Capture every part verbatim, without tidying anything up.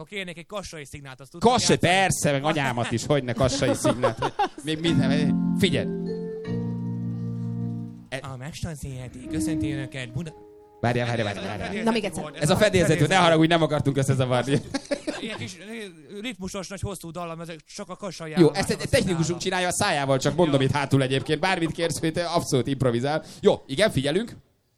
akkor kérnék egy kassai szignát, azt tudod. Kassai, persze, meg anyámat is, hogyne kassai szignát. Még minden, figyelj. A Megstán zé er té köszönti önöket, Buda... Várjál, várjál, várjál, várjál. Na még egyszer. Ez a fedélzetű, ne haragudj, nem akartunk összezavarni. Ilyen kis ritmusos, nagy hosszú dallam, ezek csak a kassai. Jó, ezt egy technikusunk csinálja a szájával, csak mondom itt hátul egyébként. Bármit kérsz, hogy abszolút improvizál. Jó, igen, figyelünk.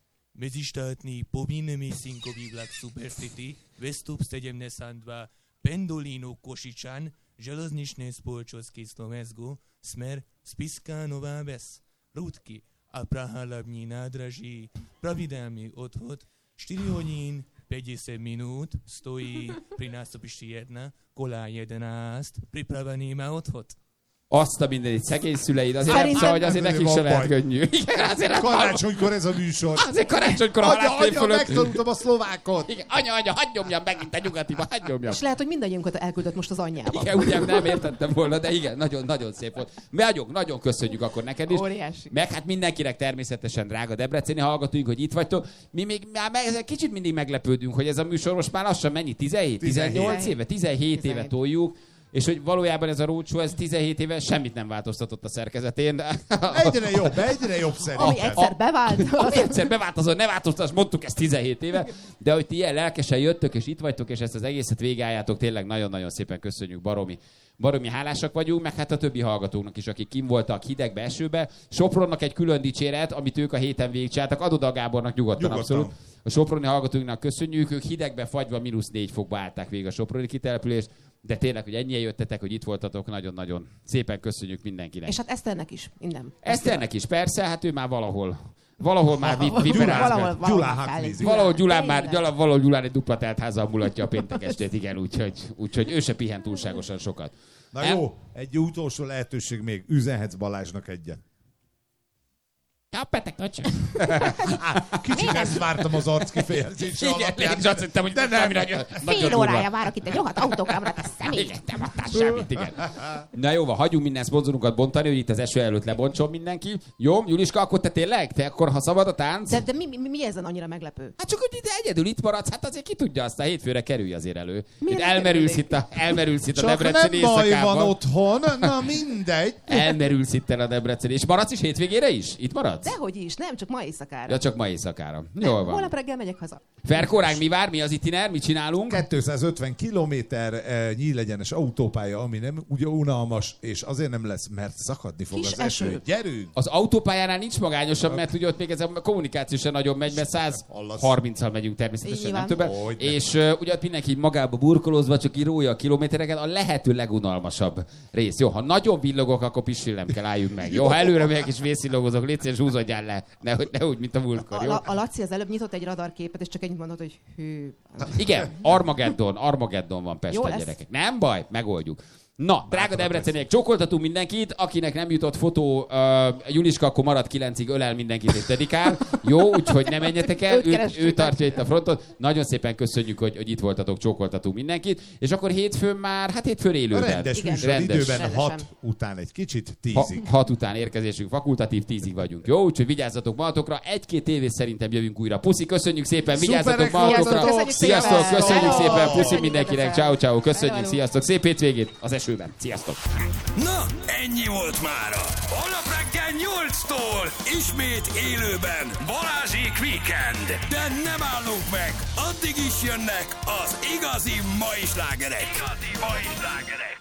Mezistatni povinnymi sinkoviglak supercity, Vestup stedjemne sandva, Pendolino Kosičan, železnične spolčovskisto mezgo, Smer Spiska Nová Ves, Rudky a Praha hlavní nádraží, pravidelný odchod, štyri hodín päťdesiat minút stojí pri nástupišti jedna, kolá jedenáct, pripravený má odchod. Azt a mindenit, szegény szüleid, azért nem szóval, hogy azért nekik se lehet könnyű. Igen, azért karácsonykor ez a műsor. Azért karácsonykor a halásztév fölött. Anya, megtanultam a szlovákot. Igen, anya, anya, hadd nyomjam megint a nyugatiba, hadd nyomjam. És lehet, hogy mindannyiunkat elküldött most az anyjába. Igen, ugye nem értettem volna, de igen, nagyon, nagyon szép volt. Nagyon, nagyon köszönjük akkor neked is. Óriási. Meg hát mindenkinek természetesen drága debreceni hallgatóink, hogy itt vagytok. Mi még már kicsit mindig meglepődünk, hogy ez a műsor most már lassan mennyi? tizenhét, tizennyolc éve? tizenhét éve toljuk. És hogy valójában ez a roadshow, ez tizenhét éve semmit nem változtatott a szerkezetén. Egyre jobb, egyre jobb szerintem. Ami egyszer bevált. Ami egyszer beváltozott, ne változtass, mondtuk ezt tizenhét éve. De hogy ti ilyen lelkesen jöttök, és itt vagytok, és ezt az egészet végálljátok, tényleg nagyon-nagyon szépen köszönjük, baromi. Baromi hálásak vagyunk, meg hát a többi hallgatóknak is, akik kim voltak hidegbe, esőbe. Sopronnak egy külön dicséret, amit ők a héten végigcsináltak. Adod a Gábornak nyugodtan, nyugodtan, abszolút. A soproni hallgatóinknak köszönjük, ők hidegbe fagyva mínusz négy fokba állták végig a soproni kitelepülést. De tényleg, hogy ennyien jöttetek, hogy itt voltatok, nagyon-nagyon szépen köszönjük mindenkinek. És hát Eszternek is, minden. Eszternek is, persze, hát ő már valahol. Valahol már viperázgat. Valahol Gyulán már, valahol Gyulán egy dupla teltházzal mulatja a péntek estét, igen, úgyhogy, úgyhogy ő se pihent túlságosan sokat. Na em? Jó, egy utolsó lehetőség még, üzenhetsz Balázsnak egyet. Ja, petek, öcsön. Kicsit ezt vártam az arc kifejezése alapján. Igen, azt hittem, hogy de nem. Fél órája várok itt egy rohadt autókamra, te személy. Igen, nem adtál semmit, igen. Na jó, van, hagyjunk minden szponzorunkat bontani, hogy itt az eső előtt lebontson mindenki. Jó, Juliska, akkor te tényleg? Te akkor, ha szabad a tánc? De, de mi, mi, mi ezen annyira meglepő? Hát csak, hogy ide egyedül itt maradsz, hát azért ki tudja, aztán hétfőre kerülj azért elő. Itt elmerülsz itt a, elmerülsz itt a Debreceni éjszakában. Csak nem baj van otthon, na mindegy. Elmerülsz itt el a Debreceni. És maradsz is hétvégére is? Itt maradsz? Dehogy is, nem, csak ma éjszakára. Ja, csak ma éjszakára. Jól van. Holnap reggel megyek haza. Ferkoránk, mi vár? Mi az itiner? Mit csinálunk? kétszázötven kilométer eh, nyílegyenes autópálya, ami nem ugye unalmas, és azért nem lesz, mert szakadni fog Kis az eső. eső. Gyerünk! Az autópályánál nincs magányosabb, mert ugye ott még ez a kommunikáció sem nagyon megy, mert száz harminccal megyünk természetesen, nem többen. És uh, ugye ott mindenki magába burkolózva, csak írója a kilométereket, a lehető legunalmasabb rész. Jó, ha nagyon villogok, akkor pisillem kell, álljunk meg. Jó, ha előre megyek és vészillogozok, légy szíves, húzódjál le. Ne, ne úgy, mint a múltkor, jó? A, a Laci az előbb nyitott egy radarképet, és csak ennyit mondott, hogy hű. Igen, Armageddon, Armageddon van Pesten, jó, gyerekek. Nem baj, megoldjuk. Na, drága debreceniek, csókoltatunk mindenkit, akinek nem jutott fotó, uh, Juliska akkor marad kilencig, ölel mindenkit és dedikál. Jó, úgyhogy ne menjetek el, ő, ő tartja itt a frontot. Nagyon szépen köszönjük, hogy, hogy itt voltatok, csókoltatunk mindenkit. És akkor hétfőn már, hát hétfőn élőben. Rendes műsor, időben Rendesen. hat után egy kicsit, tízig. Ha, hat után érkezésünk, fakultatív, tízig vagyunk. Jó, úgyhogy vigyázzatok magatokra. Egy-két tévés szerintem jövünk újra. Puszi, köszönjük szépen, vigyázzatok magatokra. Sziasztok, köszönjük szépen, puszi mindenkinek. Ciao, ciao, köszönjük, sziasztok. Szép hétvégét az esőben. Sziasztok! Na, ennyi volt mára. Holnap reggel nyolctól ismét élőben Balázsék Weekend. De nem állunk meg, addig is jönnek az igazi mai slágerek. Igazi mai slágerek.